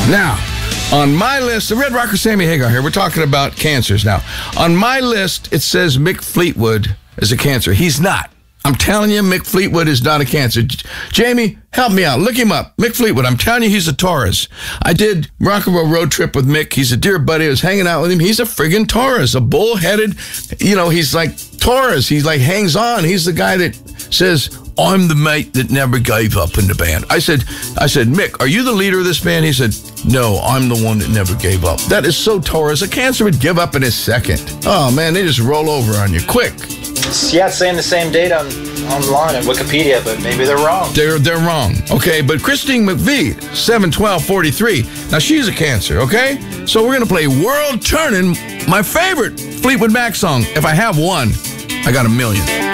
Now, on my list, the Red Rocker Sammy Hagar here, we're talking about cancers now. On my list, it says Mick Fleetwood is a cancer. He's not. I'm telling you, Mick Fleetwood is not a cancer. Jamie, help me out. Look him up. Mick Fleetwood. I'm telling you, he's a Taurus. I did rock and roll road trip with Mick. He's a dear buddy. I was hanging out with him. He's a friggin' Taurus, a bull-headed, he's like Taurus. He's like hangs on. He's the guy that says, I'm the mate that never gave up in the band. I said, Mick, are you the leader of this band? He said, no, I'm the one that never gave up. That is so Taurus. A cancer would give up in a second. Oh, man, they just roll over on you quick. Yeah, it's saying the same date online at Wikipedia, but maybe they're wrong. They're wrong. Okay, but Christine McVie, 7/12/43. Now, she's a cancer, okay? So we're going to play World Turning, my favorite Fleetwood Mac song. If I have one, I got a million.